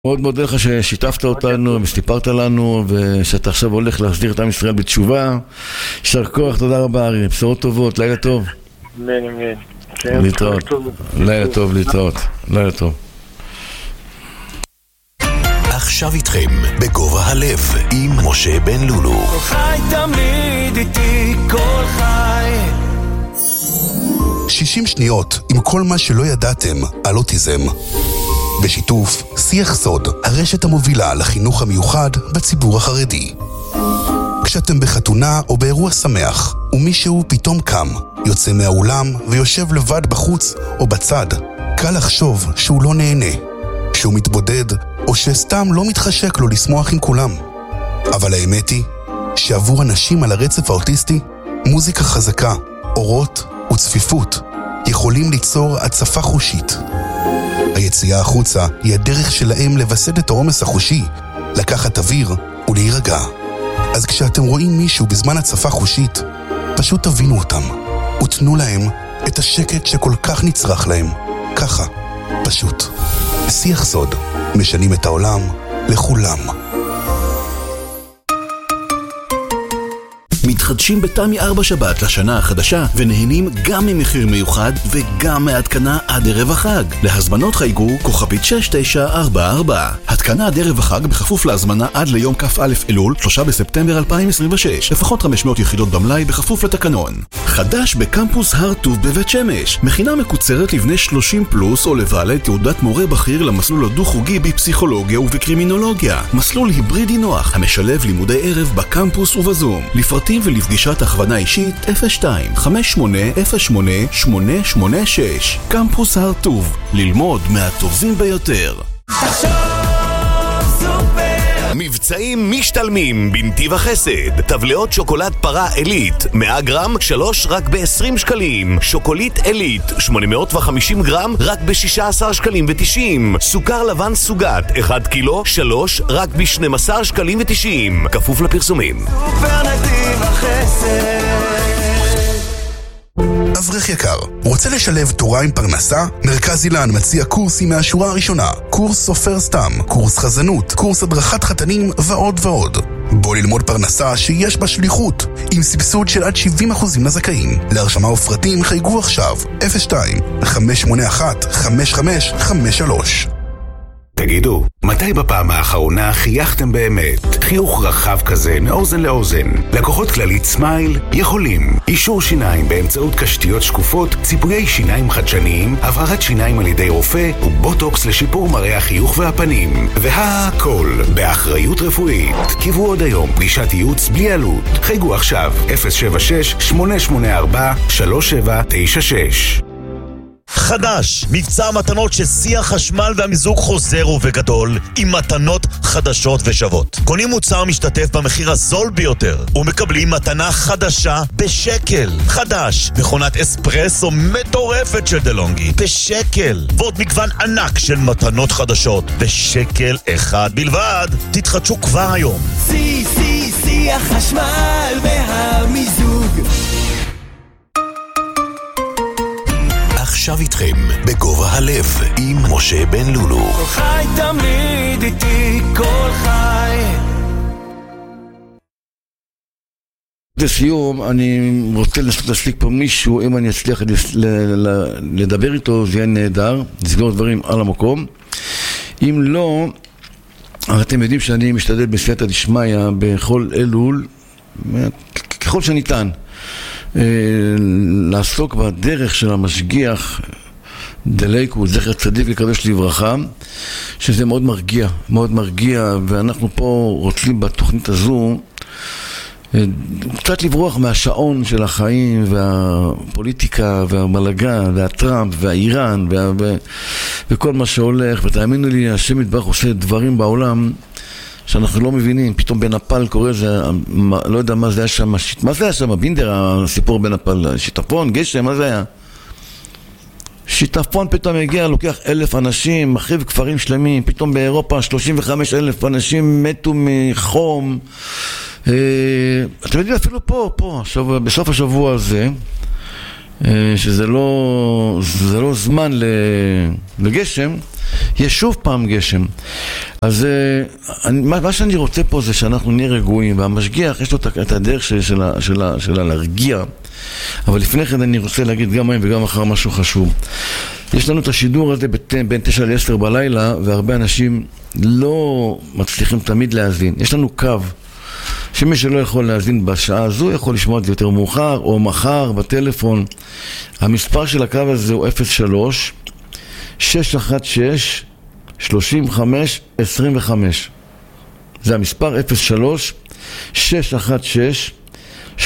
מאוד מודה לך ששיתפת אותנו וסיפרת לנו ושאתה עכשיו הולך להסדיר את עם ישראל בתשובה. יישר כוח, תודה רבה ארי, בשורות טובות, לילה טוב. להתראות. לילה טוב, להתראות. לילה טוב. עכשיו איתכם בגובה הלב עם משה בן לולו. כל חי תמיד איתי, כל חי. 60 שניות עם כל מה שלא ידעתם על אוטיזם. בשיתוף שיח סוד, הרשת המובילה לחינוך המיוחד בציבור החרדי. כשאתם בחתונה או באירוע שמח, ומישהו פתאום קם, יוצא מהאולם ויושב לבד בחוץ או בצד, קל לחשוב שהוא לא נהנה, שהוא מתבודד, או שסתם לא מתחשק לו לשמוח עם כולם. אבל האמת היא שעבור אנשים על הרצף האוטיסטי, מוזיקה חזקה, אורות וצפיפות יכולים ליצור הצפה חושית. היציאה החוצה היא הדרך שלהם לבסד את העומס החושי, לקחת אוויר ולהירגע. אז כשאתם רואים מישהו בזמן הצפה חושית, פשוט תבינו אותם ותנו להם את השקט שכל כך נצרך להם. ככה, פשוט. שיח סוד, משנים את העולם לכולם. מתחדשים בתמי 4 שבת לשנה החדשה ונהנים גם ממחיר מיוחד וגם מהתקנה עד ערב החג. להזמנות חייגו כוכבית 6944. התקנה עד ערב החג בכפוף להזמנה עד ליום כ"א אלול 3 בספטמבר 2026. לפחות 500 יחידות במלאי בכפוף לתקנון. חדש בקמפוס הר טוב בבית שמש. מכינה מקוצרת לבני 30 פלוס או לבעלי תעודת מורה בכיר למסלול הדו-חוגי בפסיכולוגיה ובקרימינולוגיה. מסלול היברידי נוח המשלב לימודי ערב בקמפוס ובזום. לפרטים ולפגישת הכוונה אישית 02-5808-886. קמפוס הר טוב, ללמוד מהטובים ביותר. מבצעים משתלמים בנתיב החסד. טבלאות שוקולד פרה אלית 100 גרם 3 רק ב-20 שקלים. שוקולית אלית 850 גרם רק ב-16 שקלים ו-90. סוכר לבן סוגת 1 קילו 3 רק ב-12 שקלים ו-90. כפוף לפרסומים. סופר נתיב החסד. אברך יקר, רוצה לשלב תורה עם פרנסה? מרכז אילן מציע קורסים מהשורה הראשונה, קורס סופר סתם, קורס חזנות, קורס הדרכת חתנים ועוד ועוד. בוא ללמוד פרנסה שיש בה שליחות, עם סבסוד של עד 70% לזכאים. להרשמה ופרטים חייגו עכשיו 02-581-5553. תגידו, מתי בפעם האחרונה חייכתם באמת? חיוך רחב כזה מאוזן לאוזן. לקוחות כללית סמייל יכולים. אישור שיניים באמצעות קשתיות שקופות, ציפויי שיניים חדשניים, הבהרת שיניים על ידי רופא ובוטוקס לשיפור מראה החיוך והפנים. והכל באחריות רפואית. קיבו עוד היום פגישת ייעוץ בלי עלות. חייגו עכשיו 076-884-3796. חדש, מבצע מתנות של שיא חשמל והמיזוג חוזר ובגדול עם מתנות חדשות ושוות. קונים מוצר משתתף במחיר הזול ביותר ומקבלים מתנה חדשה בשקל. חדש, מכונת אספרסו מטורפת של דלונגי בשקל, ועוד מגוון ענק של מתנות חדשות בשקל אחד בלבד. תתחדשו כבר היום. שיא החשמל והמיזוג. עכשיו איתכם בגובה הלב עם משה בן לולו. כל חי תמיד איתי, כל חי. לסיום, אני רוצה להסליק פה מישהו, אם אני אצליח לדבר איתו, זה יהיה נהדר, לסגור דברים על המקום. אם לא, אתם יודעים שאני משתדל בסייעתא דשמיא בכל אלול, ככל שניתן. לעסוק בדרך של המשגיח דלייקו, זכר צדיק וקדוש לברכה, שזה מאוד מרגיע, מאוד מרגיע, ואנחנו פה רוצים בתוכנית הזו קצת לברוח מהשעון של החיים והפוליטיקה והבלגן והטראמפ והאיראן וכל מה שהולך. ותאמינו לי, השם יתברך עושה דברים בעולם שאנחנו לא מבינים. פתאום בנפל קורה זה, לא יודע מה זה היה שם, מה זה היה שם, בינדר, הסיפור בנפל, שיטפון, גשם, מה זה היה? שיטפון פתאום הגיע, לוקח 1,000 אנשים, מחריב כפרים שלמים. פתאום באירופה 35,000 אנשים מתו מחום. אתם יודעים, אפילו פה, בסוף השבוע הזה, שזה לא זמן לגשם, יש שוב פעם גשם. אז מה שאני רוצה פה זה שאנחנו נהיה רגועים, והמשגיח יש לו את הדרך שלה להרגיע. אבל לפני כן אני רוצה להגיד גם היום וגם אחר משהו חשוב. יש לנו את השידור הזה בין 9 ל-10 בלילה, והרבה אנשים לא מצליחים תמיד להאזין. יש לנו קו שמי שלא יכול להאזין בשעה הזו יכול לשמוע את זה יותר מאוחר או מחר בטלפון. המספר של הקו הזה הוא 03-616-35-25. זה המספר 03-616-35-25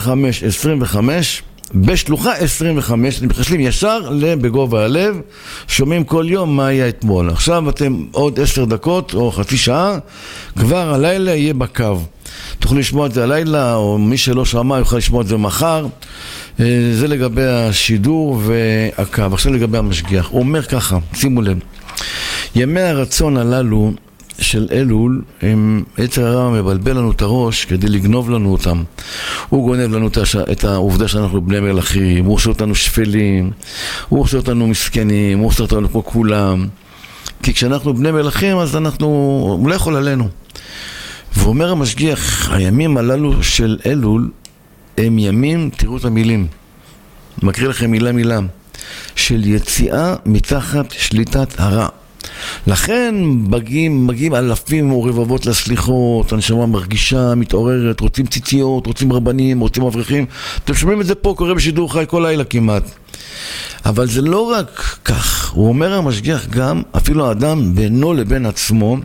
בשלוחה 25. אתם מתחשבים ישר בגובה הלב, שומעים כל יום מה היה אתמול. עכשיו אתם עוד 10 דקות או חצי שעה, כבר הלילה יהיה בקו. תוכלו לשמוע את זה הלילה, או מי שלא שמע יוכל לשמוע את זה מחר. זה לגבי השידור והקו. עכשיו לגבי המשגיח, הוא אומר ככה, שימו לב, ימי הרצון הללו של אלול, יצר הרע מבלבל לנו את הראש כדי לגנוב לנו אותם. הוא גונב לנו את העובדה שאנחנו בני מלכים, הוא עושה אותנו שפלים, הוא עושה אותנו מסכנים, הוא עושה אותנו כמו כולם, כי כשאנחנו בני מלכים אז הוא לא יכול עלינו. ואומר המשגיח, הימים הללו של אלול הם ימים, תראו את המילים, מקריא לכם מילה של יציאה מתחת שליטת הרע. לכן מגיעים אלפים ורבבות לסליחות, הנשמה מרגישה, מתעוררת, רוצים ציציות, רוצים רבנים, רוצים אברכים. אתם שומעים את זה פה, קורה בשידור חי כל לילה כמעט. אבל זה לא רק כך, הוא אומר המשגיח גם, אפילו האדם בינו לבין עצמו,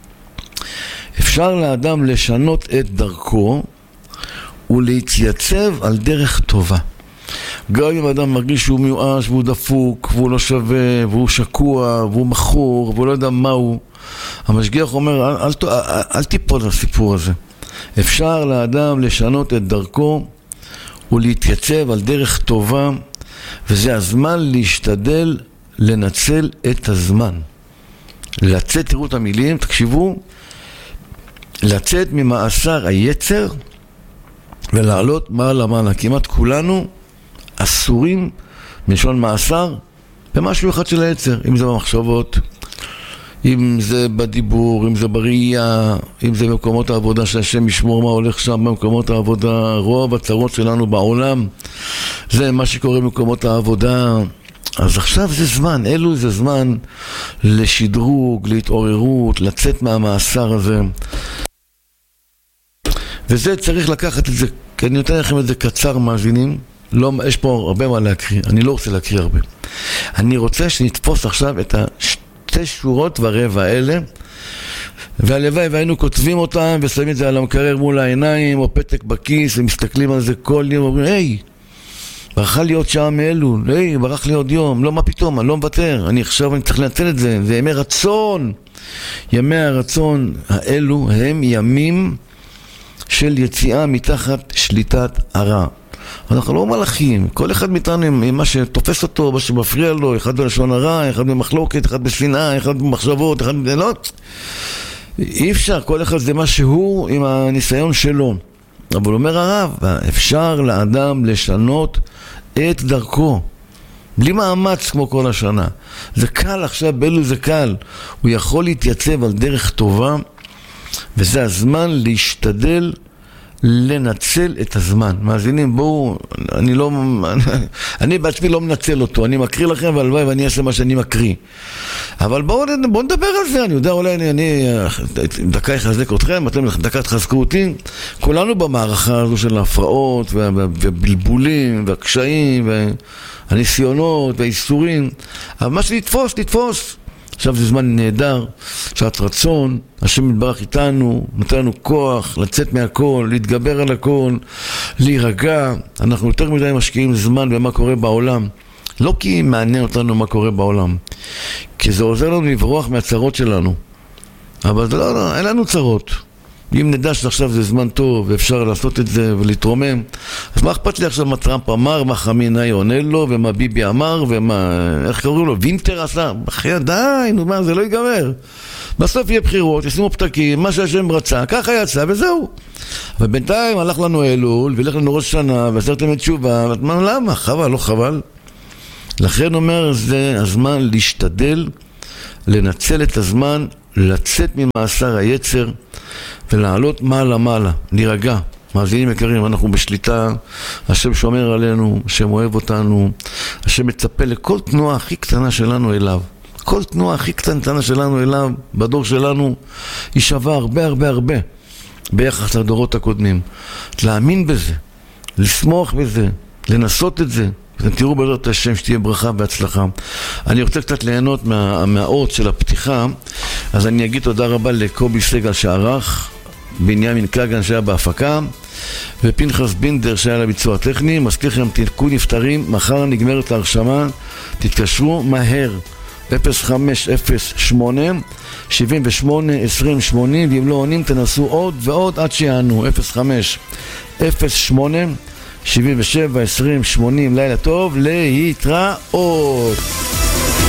אפשר לאדם לשנות את דרכו ולהתייצב על דרך טובה. גם אם האדם מרגיש שהוא מיואש והוא דפוק והוא לא שווה והוא שקוע והוא מכור והוא לא יודע מהו, המשגיח אומר אל תיפול לסיפור הזה. אפשר לאדם לשנות את דרכו ולהתייצב על דרך טובה, וזה הזמן להשתדל לנצל את הזמן. לצאת, תראו את המילים, תקשיבו, לצאת ממאסר היצר ולעלות מעלה. כמעט כולנו אסורים מלשון מאסר במשהו אחד של היצר, אם זה במחשבות, אם זה בדיבור, אם זה בראייה, אם זה במקומות העבודה שהשם ישמור מה הולך שם במקומות העבודה. רוב הצרות שלנו בעולם זה מה שקורה במקומות העבודה. אז עכשיו זה זמן, אלו זה זמן לשדרוג, להתעוררות, לצאת מהמאסר הזה. וזה צריך לקחת את זה, כי אני נותן לכם את זה קצר מאזינים, לא, יש פה הרבה מה להקריא, אני לא רוצה להקריא הרבה. אני רוצה שנתפוס עכשיו את 2 שורות ורבע האלה, והלוואי והיינו כותבים אותם ושמים את זה על המקרר מול העיניים או פתק בכיס ומסתכלים על זה כל יום ואומרים, היי, ברכה להיות שעה מאלול, היי, ברח לי עוד יום, לא, מה פתאום, אני לא מוותר, אני צריך לנצל את זה. זה ימי רצון. ימי הרצון האלו הם ימים של יציאה מתחת שליטת הרע. אנחנו לא מלאכים, כל אחד מאיתנו עם מה שתופס אותו, מה שמפריע לו, אחד בלשון הרע, אחד במחלוקת, אחד בשנאה, אחד במחשבות, אחד בדלות. אי אפשר, כל אחד זה מה שהוא עם הניסיון שלו. אבל אומר הרב, אפשר לאדם לשנות את דרכו בלי מאמץ כמו כל השנה. זה קל עכשיו, באלול זה קל. הוא יכול להתייצב על דרך טובה, וזה הזמן להשתדל לנצל את הזמן. מאזינים, בואו, אני בעצמי לא מנצל אותו, אני מקריא לכם והלוואי ואני אעשה מה שאני מקריא. אבל בואו נדבר על זה. אני יודע, אולי אני דקה יחזק אתכם, אתם דקה תחזקו אותי. כולנו במערכה הזו של ההפרעות ובלבולים והקשיים והניסיונות והאיסורים, אבל מה שתתפוס. עכשיו זה זמן נהדר, שעת רצון, השם יתברך איתנו, נותן לנו כוח לצאת מהכל, להתגבר על הכל, להירגע. אנחנו יותר מדי משקיעים זמן במה קורה בעולם, לא כי מעניין אותנו מה קורה בעולם, כי זה עוזר לנו לברוח מהצרות שלנו, אבל זה לא, אין לנו צרות. אם נדע שעכשיו זה זמן טוב ואפשר לעשות את זה ולהתרומם, אז מה אכפת לי עכשיו מה טראמפ אמר, מה חמינאי עונה לו, ומה ביבי אמר, ומה, איך קוראים לו, וינטר עשה, אחי די, נו מה, זה לא ייגמר. בסוף יהיה בחירות, ישימו פתקים, מה שהשם רצה, ככה יצא וזהו. ובינתיים הלך לנו אלול, והלך לנו ראש שנה, ועשרתם את תשובה, למה? חבל, לא חבל? לכן אומר, זה הזמן להשתדל לנצל את הזמן, לצאת ממאסר היצר ולעלות מעלה, להירגע. מאזינים יקרים, אנחנו בשליטה, השם שומר עלינו, השם אוהב אותנו, השם מצפה לכל תנועה הכי קטנה שלנו אליו. כל תנועה הכי קטנה שלנו אליו, בדור שלנו, היא שווה הרבה ביחס לדורות הקודמים. להאמין בזה, לשמוח בזה, לנסות את זה. אתם תראו בעזרת השם שתהיה ברכה והצלחה. אני רוצה קצת ליהנות מהאות של הפתיחה, אז אני אגיד תודה רבה לקובי סגל שערך, בנימין קגן שהיה בהפקה, ופנחס בינדר שהיה לביצוע טכני. מזכיר לכם, תלכו נפטרים, מחר נגמרת ההרשמה, תתקשרו מהר, 0508-78-20-80, ואם לא עונים תנסו עוד ועוד עד שיענו. 0508-77-20-80. לילה טוב, להתראות.